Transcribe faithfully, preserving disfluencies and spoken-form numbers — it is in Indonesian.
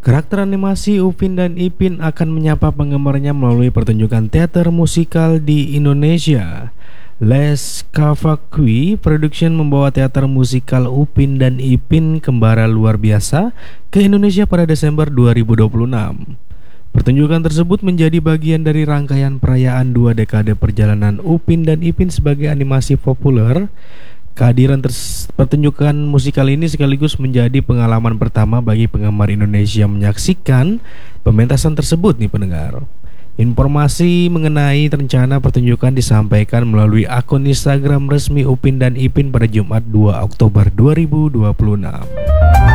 Karakter animasi Upin dan Ipin akan menyapa penggemarnya melalui pertunjukan teater musikal di Indonesia. Les Cavaqui Production membawa teater musikal Upin dan Ipin Kembara Luar Biasa ke Indonesia pada Desember dua ribu dua puluh enam. Pertunjukan tersebut menjadi bagian dari rangkaian perayaan dua dekade perjalanan Upin dan Ipin sebagai animasi populer. Kehadiran pertunjukan musikal ini sekaligus menjadi pengalaman pertama bagi penggemar Indonesia menyaksikan pementasan tersebut nih pendengar. Informasi mengenai rencana pertunjukan disampaikan melalui akun Instagram resmi Upin dan Ipin pada Jumat dua Oktober dua ribu dua puluh enam.